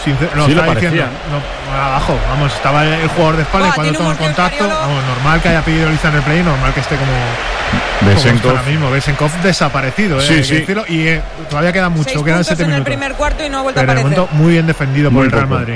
lo estaba diciendo. No, abajo, vamos, estaba el jugador de espalda y cuando toma el contacto, vamos, normal que haya pedido el instant replay, normal que esté como ahora mismo. Besenkov desaparecido, sí. Decirlo, y todavía queda mucho, quedan 7 minutos. En el primer cuarto y no ha vuelto pero a aparecer. De momento muy bien defendido por el Real Madrid.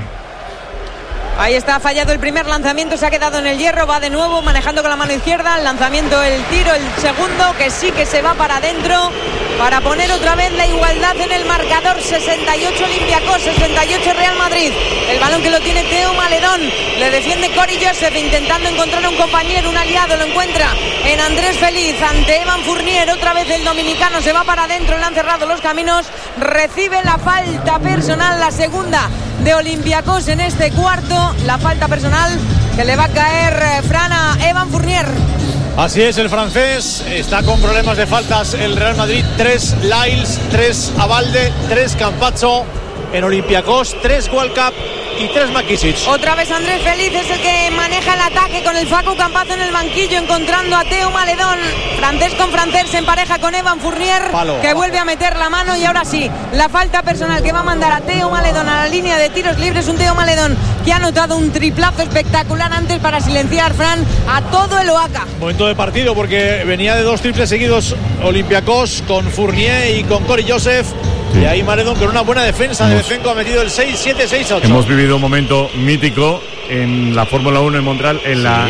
Ahí está, ha fallado el primer lanzamiento, se ha quedado en el hierro, va de nuevo manejando con la mano izquierda, el lanzamiento, el tiro, el segundo, que sí que se va para adentro, para poner otra vez la igualdad en el marcador. 68 Olympiacos, 68 Real Madrid. El balón que lo tiene Teo Maledón, le defiende Cory Joseph, intentando encontrar a un compañero, un aliado, lo encuentra en Andrés Feliz, ante Evan Fournier, otra vez el dominicano, se va para adentro, le han cerrado los caminos, recibe la falta personal, la segunda de Olympiacos en este cuarto, la falta personal que le va a caer Fran a Evan Fournier. Así es, el francés está con problemas de faltas el Real Madrid. 3 Lyles, 3 Abalde, 3 Campazzo. En Olympiacos 3 Walcap y 3 Makisic. Otra vez Andrés Feliz es el que maneja el ataque con el Facu Campazzo en el banquillo, encontrando a Teo Maledón. Francés con francés se empareja con Evan Fournier, que vuelve a meter la mano. Y ahora sí, la falta personal que va a mandar a Teo Maledón a la línea de tiros libres. Un Teo Maledón que ha anotado un triplazo espectacular antes para silenciar, Fran, a todo el Oaxaca. Momento de partido porque venía de 2 triples seguidos Olympiacos con Fournier y con Cory Joseph. Sí. Y ahí Maledón con una buena defensa de Bezenko ha metido el 6-7, 6-8. Hemos vivido un momento mítico en la Fórmula 1 en Montreal.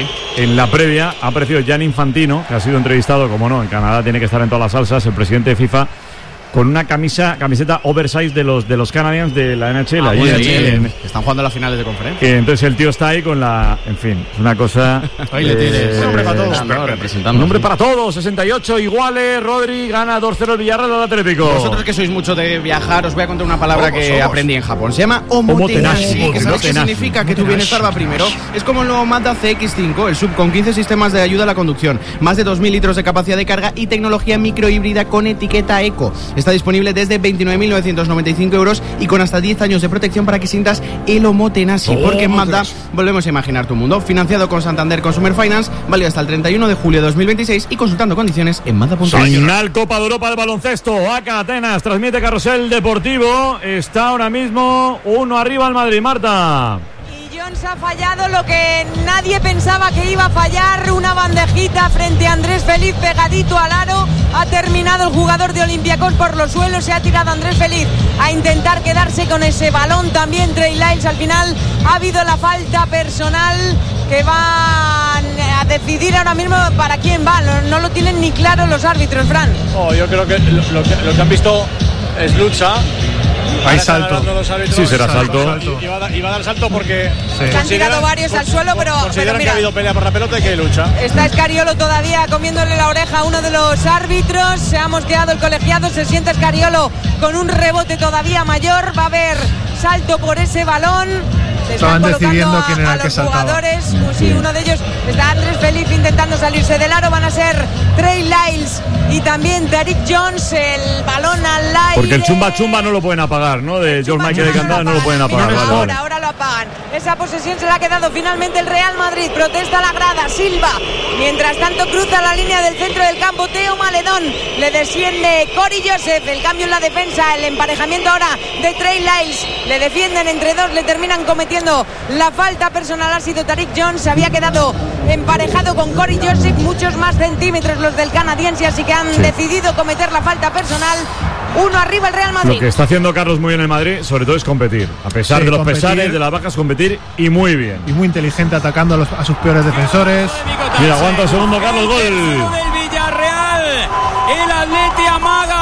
En la previa ha aparecido Gianni Infantino, que ha sido entrevistado, como no, en Canadá tiene que estar en todas las salsas, el presidente de FIFA, con una camiseta oversize de los Canadiens de la NHL. Están jugando las finales de conferencia. Entonces el tío está ahí con la... En fin, es una cosa... Ahí le tienes. Nombre para todos. Nombre para todos. 68 iguales. Rodri gana 2-0 el Villarreal al Atlético. Vosotros que sois mucho de viajar, os voy a contar una palabra que aprendí en Japón. Se llama omotenashi. ¿Sabes qué significa? Que tu bienestar va primero. Es como el nuevo Mazda CX-5, el sub con 15 sistemas de ayuda a la conducción, más de 2.000 litros de capacidad de carga y tecnología microhíbrida con etiqueta eco. Está disponible desde 29.995 euros y con hasta 10 años de protección para que sientas el omotenashi. Porque en Mazda volvemos a imaginar tu mundo. Financiado con Santander Consumer Finance, válido hasta el 31 de julio de 2026 y consultando condiciones en Mazda.es. Final Copa de Europa de baloncesto. Oaxaca Atenas transmite Carrusel Deportivo. Está ahora mismo 1 arriba el Madrid. Marta. Jones ha fallado lo que nadie pensaba que iba a fallar, una bandejita frente a Andrés Feliz pegadito al aro. Ha terminado el jugador de Olympiacos por los suelos, se ha tirado Andrés Feliz a intentar quedarse con ese balón. También Trey Lyles. Al final ha habido la falta personal que va a decidir ahora mismo para quién va. No lo tienen ni claro los árbitros, Fran. Yo creo que lo que han visto es lucha. Hay salto. Sí, será salto. Y va a dar salto porque se han tirado varios al suelo, pero consideran mira, que ha habido pelea por la pelota y que hay lucha. Está Escariolo todavía comiéndole la oreja a uno de los árbitros. Se ha mosqueado el colegiado, se siente Escariolo con un rebote todavía mayor. Va a haber salto por ese balón. Estaban decidiendo quién era el que saltaba. Jugadores, sí, uno de ellos está Andrés Feliz intentando salirse del aro. Van a ser Trey Lyles y también Tariq Jones. El balón al aire. Porque el chumba no lo pueden apagar, ¿no? De George Michael de Cantada no lo pueden apagar. Ahora lo apagan. Esa posesión se la ha quedado finalmente el Real Madrid. Protesta la grada, Silva. Mientras tanto cruza la línea del centro del campo Teo Maledón. Le desciende Cory Joseph. El cambio en la defensa, el emparejamiento ahora de Trey Lyles. Le defienden entre dos, le terminan cometiendo la falta personal. Ha sido Tariq Jones, se había quedado emparejado con Cory Joseph, muchos más centímetros los del canadiense, así que han decidido cometer la falta personal. 1 arriba el Real Madrid. Lo que está haciendo Carlos muy bien en Madrid, sobre todo, es competir. A pesar de los pesares, de las bajas, competir y muy bien. Y muy inteligente atacando a sus peores defensores. Mira, aguanta un segundo, Carlos, gol. Del Villarreal. El Atleti amaga.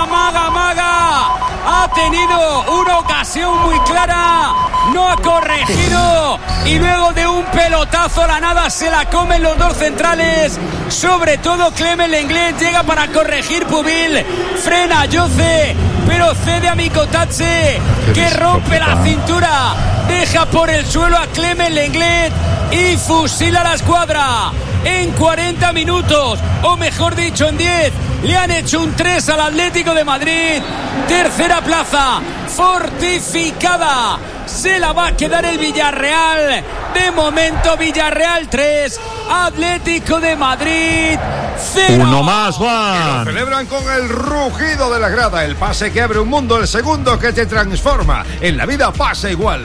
Ha tenido una ocasión muy clara. No ha corregido. Y luego de un pelotazo la nada se la comen los dos centrales. Sobre todo Clement Lenglet llega para corregir Pubil. Frena a Jose, pero cede a Mikotatse, que rompe la cintura. Deja por el suelo a Clement Lenglet y fusila la escuadra. En 40 minutos, o mejor dicho en 10, le han hecho un 3 al Atlético de Madrid. Tercera plaza fortificada. Se la va a quedar el Villarreal. De momento Villarreal 3, Atlético de Madrid 0. Uno más, Juan. Lo celebran con el rugido de la grada. El pase que abre un mundo, el segundo que te transforma. En la vida pasa igual.